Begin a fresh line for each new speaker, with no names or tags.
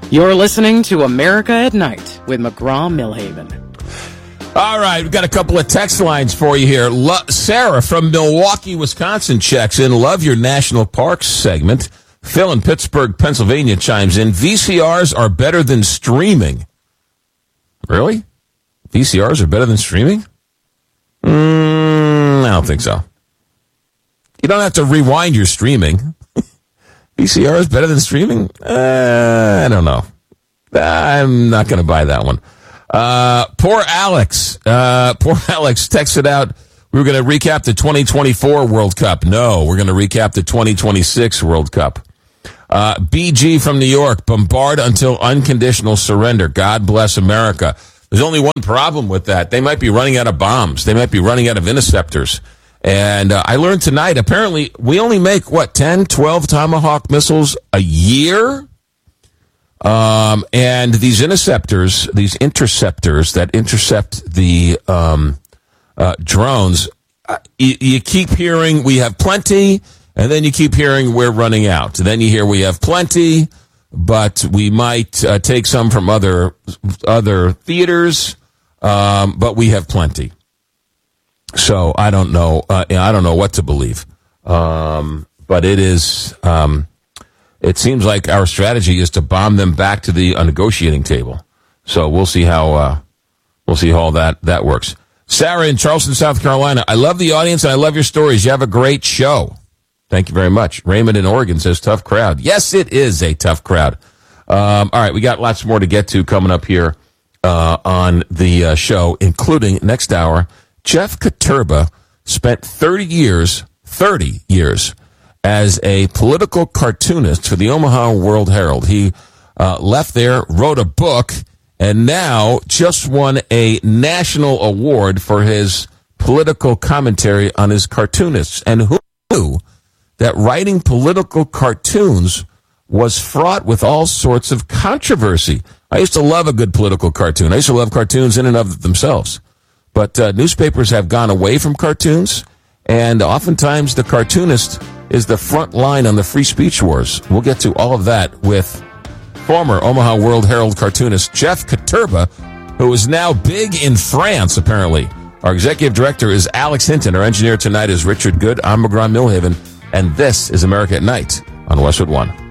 You're listening to America at Night with McGraw-Milhaven.
All right, we've got a couple of text lines for you here. Sarah from Milwaukee, Wisconsin checks in. Love your National Parks segment. Phil in Pittsburgh, Pennsylvania chimes in. VCRs are better than streaming. Really? VCRs are better than streaming? I don't think so. You don't have to rewind your streaming. VCR is better than streaming? I don't know. I'm not going to buy that one. Poor Alex texted out, we were going to recap the 2024 World Cup. No, we're going to recap the 2026 World Cup. BG from New York, bombard until unconditional surrender. God bless America. There's only one problem with that. They might be running out of bombs. They might be running out of interceptors. And I learned tonight, apparently, we only make, 10, 12 Tomahawk missiles a year? And these interceptors that intercept the drones, you keep hearing we have plenty, and then you keep hearing we're running out. And then you hear we have plenty, but we might take some from other theaters, but we have plenty. So I don't know. I don't know what to believe. But it is. It seems like our strategy is to bomb them back to the negotiating table. So we'll see how that works. Sarah in Charleston, South Carolina. I love the audience and I love your stories. You have a great show. Thank you very much. Raymond in Oregon says tough crowd. Yes, it is a tough crowd. All right, we got lots more to get to coming up here on the show, including next hour. Jeff Katerba spent 30 years as a political cartoonist for the Omaha World Herald. He left there, wrote a book, and now just won a national award for his political commentary on his cartoonists. And who knew that writing political cartoons was fraught with all sorts of controversy? I used to love a good political cartoon. I used to love cartoons in and of themselves. But newspapers have gone away from cartoons, and oftentimes the cartoonist is the front line on the free speech wars. We'll get to all of that with former Omaha World Herald cartoonist Jeff Katerba, who is now big in France, apparently. Our executive director is Alex Hinton. Our engineer tonight is Richard Good. I'm McGraw-Milhaven, and this is America at Night on Westwood One.